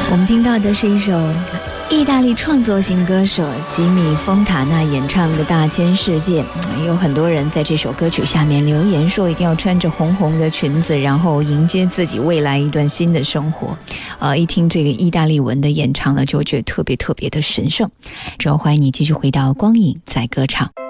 我们听到的是一首意大利创作型歌手吉米·丰塔纳演唱的《大千世界》。有很多人在这首歌曲下面留言说一定要穿着红红的裙子，然后迎接自己未来一段新的生活。一听这个意大利文的演唱呢，就觉得特别特别的神圣。之后欢迎你继续回到光影在歌唱。